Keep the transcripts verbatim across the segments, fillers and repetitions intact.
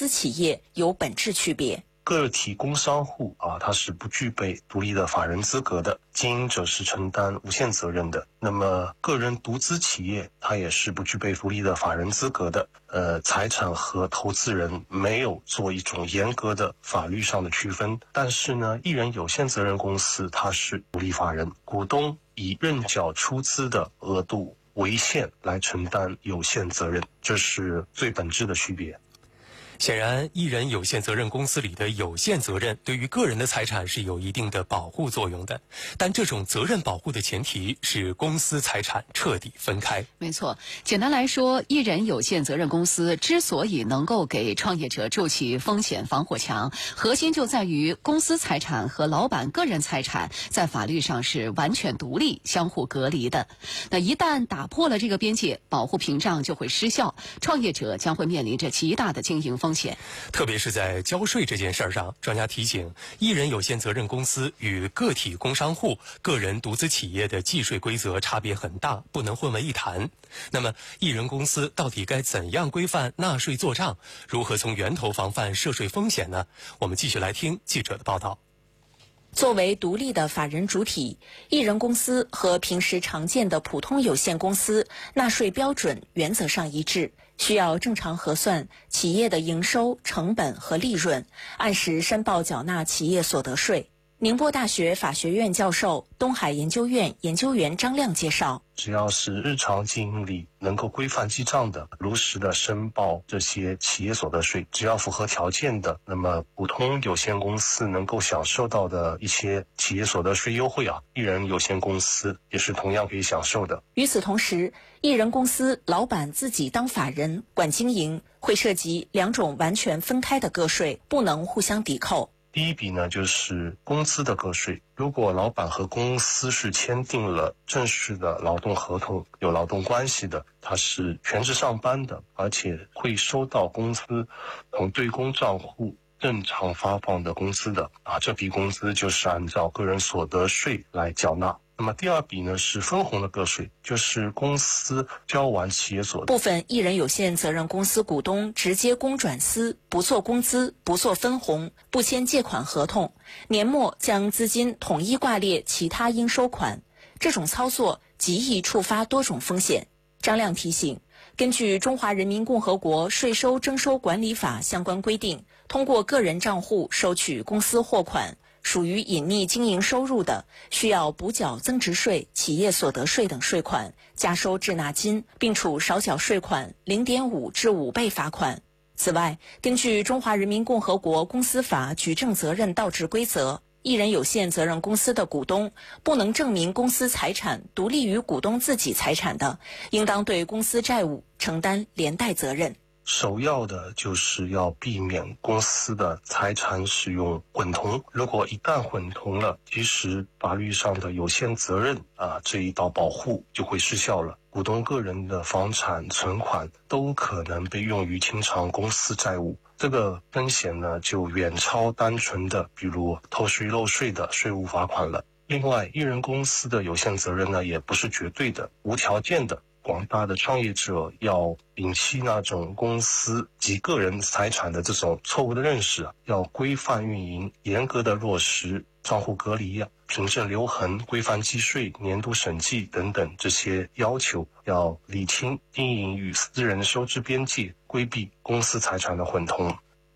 资企业有本质区别。 个体工商户啊，它是不具备独立的法人资格的，经营者是承担无限责任的。那么个人独资企业，它也是不具备独立的法人资格的。呃，财产和投资人没有做一种严格的法律上的区分。但是呢，一人有限责任公司它是独立法人，股东以认缴出资的额度为限来承担有限责任，这是最本质的区别。 显然，一人有限责任公司里的有限责任对于个人的财产是有一定的保护作用的，但这种责任保护的前提是公司财产彻底分开。 没错，简单来说，一人有限责任公司之所以能够给创业者筑起风险防火墙，核心就在于公司财产和老板个人财产在法律上是完全独立、相互隔离的。那一旦打破了这个边界，保护屏障就会失效，创业者将会面临着极大的经营风险。 特别是在交税这件事上，专家提醒，一人有限责任公司与个体工商户、个人独资企业的计税规则差别很大，不能混为一谈。那么，一人公司到底该怎样规范纳税做账？如何从源头防范涉税风险呢？我们继续来听记者的报道。 作为独立的法人主体，一人公司和平时常见的普通有限公司纳税标准原则上一致，需要正常核算企业的营收、成本和利润，按时申报缴纳企业所得税。宁波大学法学院教授、东海研究院研究员张亮介绍， 只要是日常经营里能够规范记账的，如实的申报这些企业所得税，只要符合条件的，那么普通有限公司能够享受到的一些企业所得税优惠啊，一人有限公司也是同样可以享受的。 与此同时，一人公司老板自己当法人管经营，会涉及两种完全分开的个税，不能互相抵扣。 第一笔呢，就是工资的个税。如果老板和公司是签订了正式的劳动合同，有劳动关系的，他是全职上班的，而且会收到工资从对公账户正常发放的工资的啊，这笔工资就是按照个人所得税来缴纳。那么第二笔呢是分红的个税，就是公司交完企业所得。 部分一人有限责任公司股东直接公转私，不做工资，不做分红，不签借款合同，年末将资金统一挂列其他应收款，这种操作极易触发多种风险。张亮提醒，根据《中华人民共和国税收征收管理法》相关规定，通过个人账户收取公司货款，属于隐匿经营收入的，需要补缴增值税、企业所得税等税款，加收滞纳金，并处少缴税款 零点五 至五倍罚款。此外，根据《中华人民共和国公司法举证责任倒置规则》，一人有限责任公司的股东不能证明公司财产独立于股东自己财产的，应当对公司债务承担连带责任。 首要的就是要避免公司的财产使用混同，如果一旦混同了，其实法律上的有限责任啊这一道保护就会失效了，股东个人的房产存款都可能被用于清偿公司债务，这个风险呢就远超单纯的比如偷税漏税的税务罚款了。另外，一人公司的有限责任呢也不是绝对的、无条件的，广大的创业者要摒弃那种公司及个人财产的这种错误的认识，要规范运营，严格的落实账户隔离、凭证留痕、规范计税、年度审计等等这些要求，要理清经营与私人收支边界，规避公司财产的混同。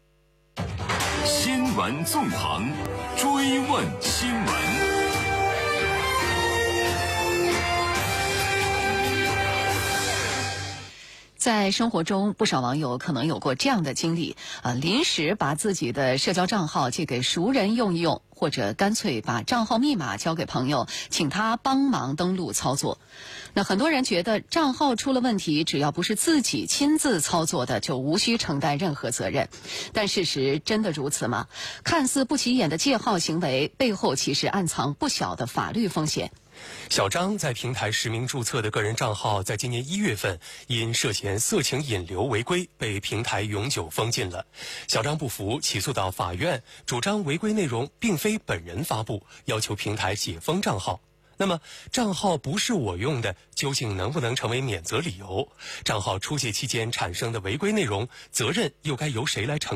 新闻纵横，追问新闻。 在生活中，不少网友可能有过这样的经历，呃，临时把自己的社交账号借给熟人用一用，或者干脆把账号密码交给朋友，请他帮忙登录操作。那很多人觉得账号出了问题，只要不是自己亲自操作的，就无需承担任何责任。但事实真的如此吗？看似不起眼的借号行为，背后其实暗藏不小的法律风险。 小张在平台实名注册的个人账号，在今年一月份因涉嫌色情引流违规，被平台永久封禁了。小张不服，起诉到法院，主张违规内容并非本人发布，要求平台解封账号。那么，账号不是我用的，究竟能不能成为免责理由？账号出借期间产生的违规内容，责任又该由谁来承担？